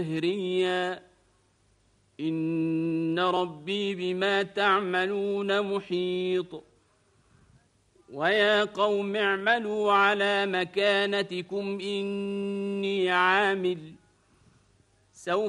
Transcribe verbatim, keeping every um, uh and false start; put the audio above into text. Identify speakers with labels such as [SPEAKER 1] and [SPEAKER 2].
[SPEAKER 1] جهريا إن ربي بما تعملون محيط ويا قوم اعملوا على مكانتكم إني عامل